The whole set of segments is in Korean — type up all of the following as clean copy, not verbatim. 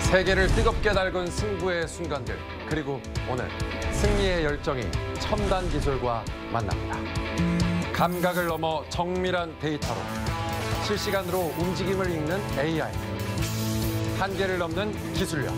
세계를 뜨겁게 달군 승부의 순간들, 그리고 오늘 승리의 열정이 첨단 기술과 만납니다. 감각을 넘어 정밀한 데이터로 실시간으로 움직임을 읽는 AI, 한계를 넘는 기술력,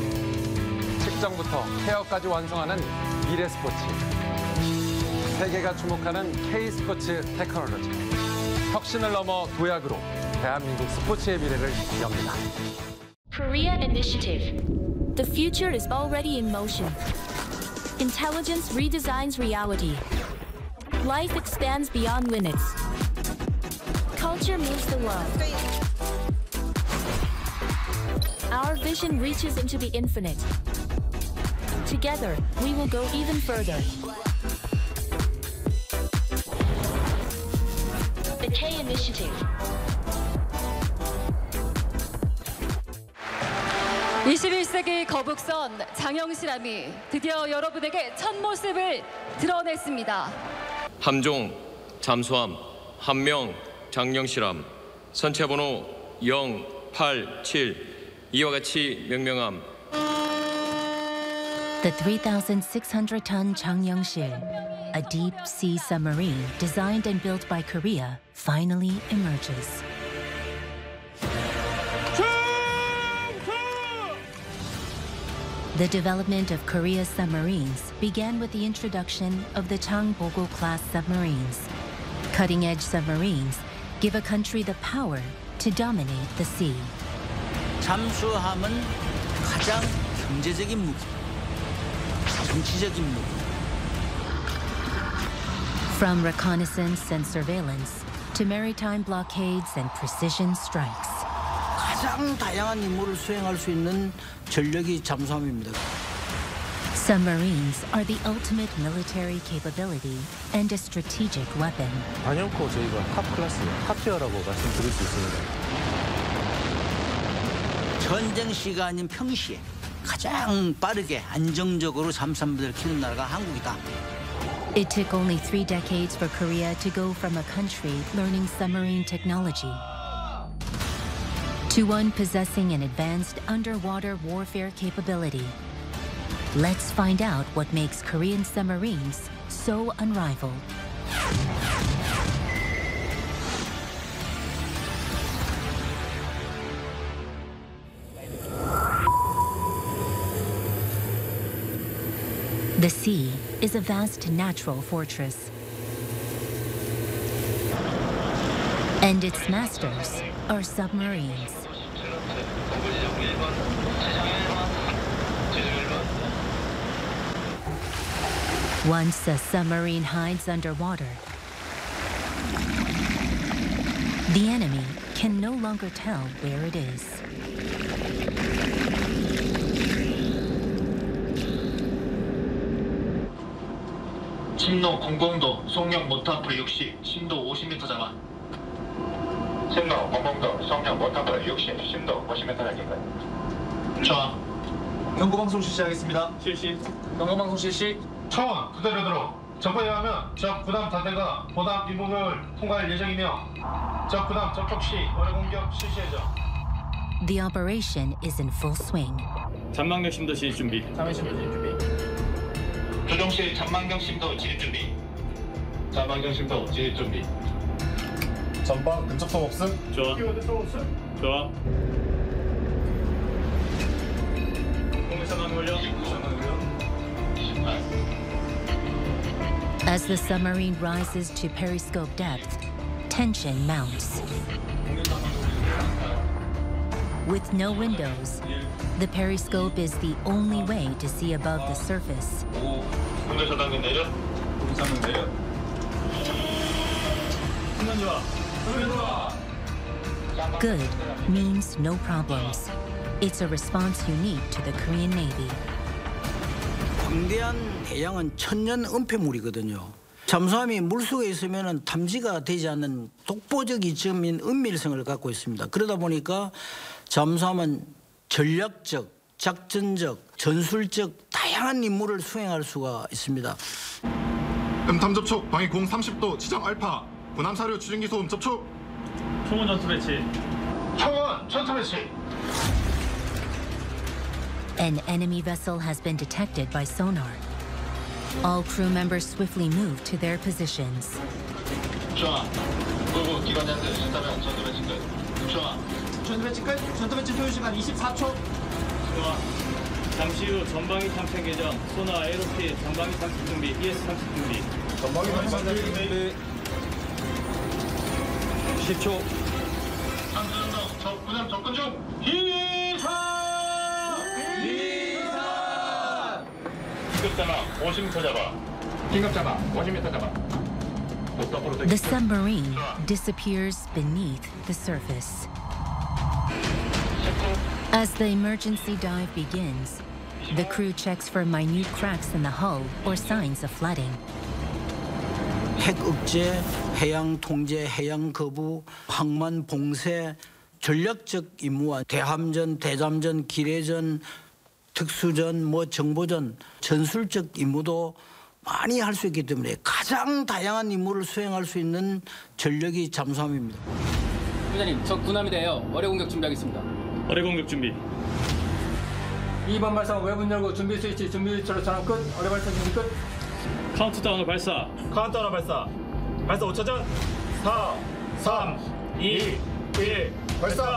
측정부터 케어까지 완성하는 미래 스포츠, 세계가 주목하는 K-스포츠 테크놀로지, 혁신을 넘어 도약으로 대한민국 스포츠의 미래를 엽니다. Korea Initiative. The future is already in motion. Intelligence redesigns reality. Life expands beyond limits. Culture moves the world. Our vision reaches into the infinite. Together, we will go even further. The K Initiative. 21세기 거북선 장영실함이 드디어 여러분에게 첫 모습을 드러냈습니다. 함종, 잠수함, 함명, 장영실함, 선체번호 087, 이와 같이 명명함. The 3,600-ton Changyongsil, a deep-sea submarine designed and built by Korea, finally emerges. The development of Korea's submarines began with the introduction of the Changbogo-class submarines. Cutting-edge submarines give a country the power to dominate the sea. 잠수함은 가장 경제적인 무기, 정치적인 무기. From reconnaissance and surveillance to maritime blockades and precision strikes. 가장 다양한 임무를 수행할 수 있는 전력이 잠수함입니다. Submarines are the ultimate military capability and a strategic weapon. 단연코 저희가 탑 클래스, 탑티어라고 말씀드릴 수 있습니다. 전쟁 시가 아닌 평시에 가장 빠르게 안정적으로 잠수함들을 키우는 나라가 한국이다. It took only 3 decades for Korea to go from a country learning submarine technology to one possessing an advanced underwater warfare capability. Let's find out what makes Korean submarines so unrivaled. The sea is a vast natural fortress. And its masters are submarines. Once a submarine hides underwater, the enemy can no longer tell where it is. 심도 00도 송영 모타프로 60, 심도 50m 자만. 심도 00도 송영 모타프로 60, 심도 50m 자기까지. 좋아. 경고방송 실시하겠습니다. 실시. 경고방송 실시. 차원 그대로 들어. 정보에 의하면 적 부담 단대가 보담 일부를 통과할 예정이며 적 부담 접촉 시 어뢰 공격 실시 예정. The operation is in full swing. 잔망경 심도 진입 준비. 잔망경 심도 진입 준비. 조종실 잔망경 심도 진입 준비. 잔망경 심도 진입 준비. 전방 근접성 없음. 좋아. 좋아. 공유상황 올려. As the submarine rises to periscope depth, tension mounts. With no windows, the periscope is the only way to see above the surface. 공조 저당근 내려. 공상근 내려. 훈련 좋아. 훈련 좋아. Good means no problems. It's a response unique to the Korean Navy. 광대한 해양은 천년 은폐물이거든요. 잠수함이 물속에 있으면 탐지가 되지 않는 독보적 이점인 은밀성을 갖고 있습니다. 그러다 보니까 잠수함은 전략적, 작전적, 전술적 다양한 임무를 수행할 수가 있습니다. 음탐 접촉 방위 공 30도 지정 알파 군함 사료 추진기 소음 접촉. 총원 전투 배치. 총원 전투 배치. An enemy vessel has been detected by sonar. All crew members swiftly move to their positions. 중앙, 고고 기관 잔들 실타면 전투 배치 끝. 중앙, 전투 배치 끝. 전투 배치 소요 시간 24초. 중앙, 잠시 후 전방위 탐색 예정. 소나 에어로핏 전방위 탐색 준비. ES 탐색 준비. 전방위 탐색 준비. 10초. 상수전동 적 부담 접근 중. 기사. 긴급 잡아 50m 잡아. 긴급 잡아 50m 잡아. The submarine disappears beneath the surface. As the emergency dive begins, the crew checks for minute cracks in the hull or signs of flooding. 핵 억제, 해양 통제, 해양 거부, 항만 봉쇄, 전략적 임무와 대함전, 대잠전, 기뢰전, 특수전, 정보전, 전술적 임무도 많이 할 수 있기 때문에 가장 다양한 임무를 수행할 수 있는 전력이 잠수함입니다. 부장님, 적 군함이 되어 어뢰 공격 준비하겠습니다. 어뢰 공격 준비. 2번 발사 외부 열고 준비 스위치 준비 전환 끝. 어뢰 발사 준비 끝. 카운트다운을 발사. 카운트다운 발사. 발사 5초 전. 4, 3, 2, 1. 발사.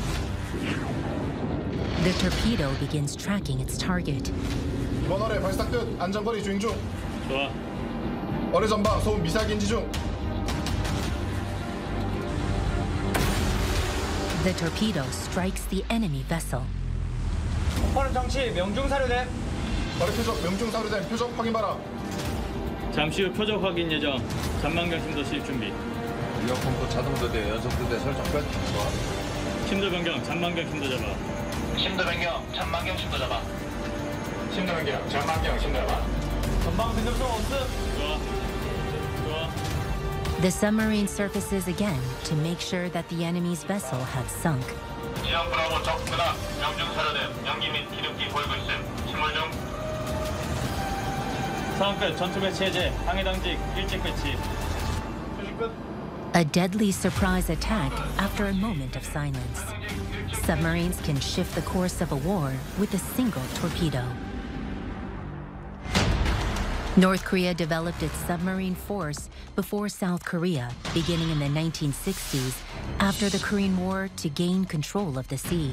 The torpedo begins tracking its target. 이번 어뢰 발사 끝. 안전거리 주행 중. 좋아. 어뢰 전방 소음 미사일 인지 중. The torpedo strikes the enemy vessel. 폭발은 정치 명중 사료대. 어뢰 표적 명중 사료된 표적 확인 바라. 잠시 후 표적 확인 예정. 전망경 심도 시입 준비. 이어폰부 자동도대 연속도대 설정 끝. 심도 변경 전망경 심도 잡아. 심도 변경 전망경 심도 잡아. 심도 변경 전망경 심도 잡아. 전방 변경성 없음. 좋아. 좋아. The submarine surfaces again to make sure that the enemy's vessel had sunk. 지형 브라보 적 군함 명중 사료된 연기 및 기름기 보이고 있음. 침몰 중. 상황 끝. 전투 배치 해제. 항해 당직 일찍 배치. 표시 끝. A deadly surprise attack after a moment of silence. Submarines can shift the course of a war with a single torpedo. North Korea developed its submarine force before South Korea, beginning in the 1960s after the Korean War to gain control of the seas.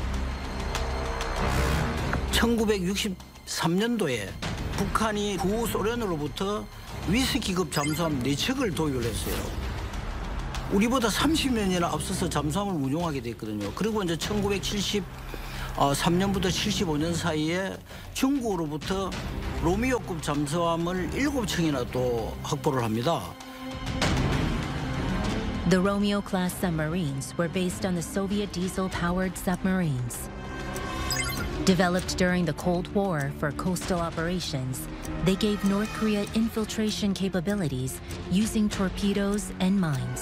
1963년도에 북한이 구소련으로부터 위스키급 잠수함 4척을 도입을 했어요. 우리보다 30년이나 앞서서 잠수함을 운용하게 됐거든요. 그리고 이제 1973년부터 75년 사이에 중국으로부터 로미오급 잠수함을 7척이나 또 확보를 합니다. The Romeo-class submarines were based on the Soviet diesel-powered submarines. Developed during the Cold War for coastal operations, they gave North Korea infiltration capabilities using torpedoes and mines.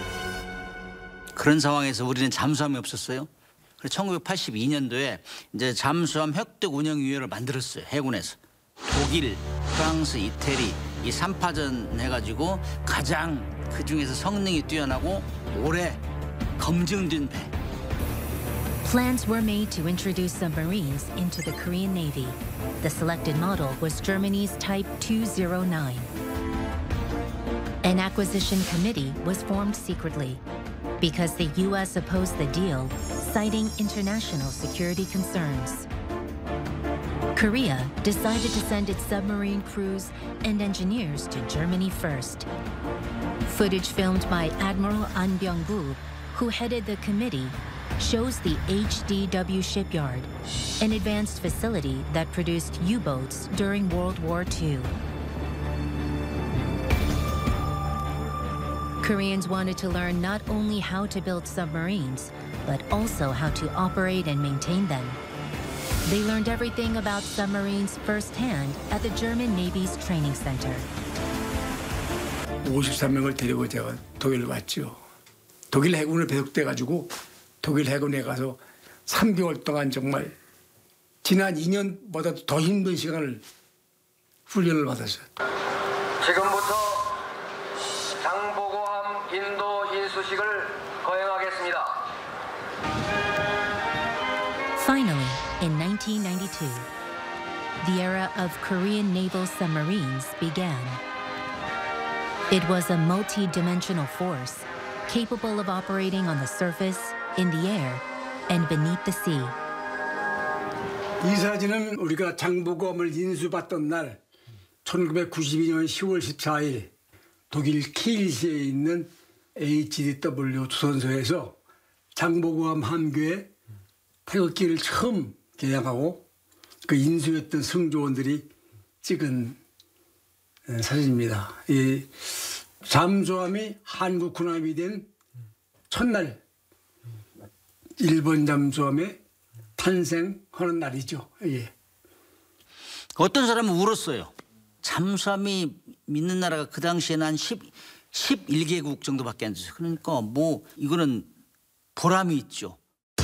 그런 상황에서 우리는 잠수함이 없었어요. 그래서 1982년도에 이제 잠수함 획득 운영위원회를 만들었어요. 해군에서. 독일, 프랑스, 이태리 이 3파전 해가지고 가장 그중에서 성능이 뛰어나고 오래 검증된 배. Plans were made to introduce submarines into the Korean Navy. The selected model was Germany's Type 209. An acquisition committee was formed secretly because the U.S. opposed the deal, citing international security concerns. Korea decided to send its submarine crews and engineers to Germany first. Footage filmed by Admiral An Byung-bu, who headed the committee, shows the HDW shipyard, an advanced facility that produced U-boats during World War II. Koreans wanted to learn not only how to build submarines, but also how to operate and maintain them. They learned everything about submarines firsthand at the German Navy's training center. 53명을 데리고 제가 독일을 왔죠. 독일 해군에 배속돼가지고 독일 해군에 가서 3개월 동안 정말 지난 2년보다 더 힘든 시간을 훈련을 받았어요. 지금부터 장보고함 인도 인수식을 거행하겠습니다. Finally, in 1992, the era of Korean naval submarines began. It was a multi-dimensional force capable of operating on the surface, in the air, and beneath the sea. 이 사진은 우리가 장보고함을 인수받던 날 1992년 10월 14일 독일 키일시에 있는 HDW 조선소에서 장보고함 함교에 태극기를 처음 개양하고 그 인수했던 승조원들이 찍은 사진입니다. 이 잠수함이 한국 군함이 된 첫날 일본 잠수함의 탄생하는 날이죠. 예. 어떤 사람은 울었어요. 잠수함이 있는 나라가 그 당시에는 한 11개국 정도밖에 안 됐어요. 그러니까 뭐 이거는 보람이 있죠.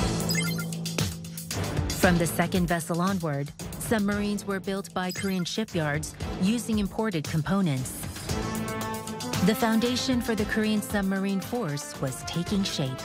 From the second vessel onward, submarines were built by Korean shipyards using imported components. The foundation for the Korean submarine force was taking shape.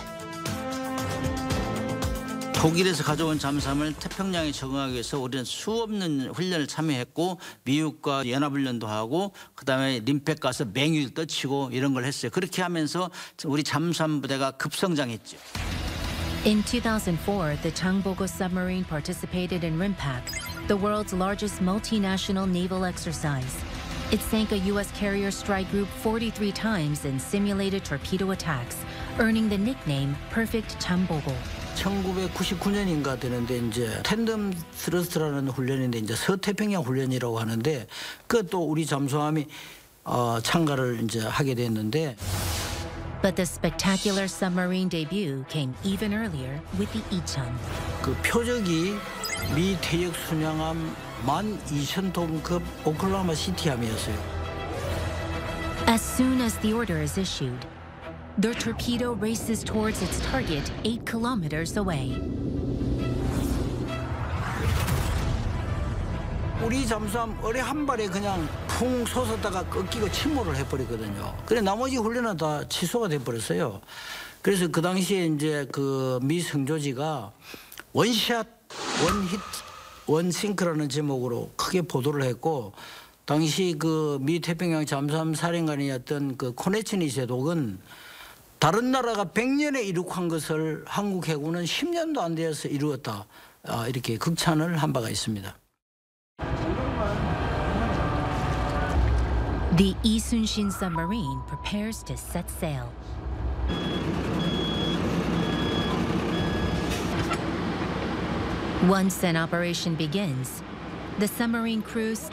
독일에서 가져온 잠수함을 태평양에 적응하기 위해서 우리는 수없는 훈련을 참여했고 미국과 연합훈련도 하고 그다음에 림팩 가서 맹유를 떠치고 이런 걸 했어요. 그렇게 하면서 우리 잠수함 부대가 급성장했죠. In 2004, the Changbogo submarine participated in RIMPAC, the world's largest multinational naval exercise. It sank a U.S. carrier strike group 43 times in simulated torpedo attacks, earning the nickname Perfect Changbogo. 1999년인가 되는데 이제 텐덤 스러스트라는 훈련인데 이제 서태평양 훈련이라고 하는데 그것도 우리 잠수함이 참가를 이제 하게 됐는데. But the spectacular submarine debut came even earlier with the Icheon. 그 표적이 미 퇴역 순양함 12,000톤급 오클라호마 시티함이었어요. As soon as the order is issued, the torpedo races towards its target 8 kilometers away. 우리 잠수함 어뢰 한 발에 그냥 풍 솟았다가 꺾이고 침몰을 해버리거든요. 그래 나머지 훈련은 다 취소가 돼버렸어요. 그래서 그 당시에 이제 그 미 성조지가 원샷, 원히트, 원싱크라는 제목으로 크게 보도를 했고 당시 그 미 태평양 잠수함 사령관이었던 그 코네치니 제독은 다른 나라가 100년에 이룩한 것을 한국 해군은 10년도 안 되어서 이루었다. 이렇게 극찬을 한 바가 있습니다. The Isunshin submarine prepares to set sail. Once an operation begins, the submarine crew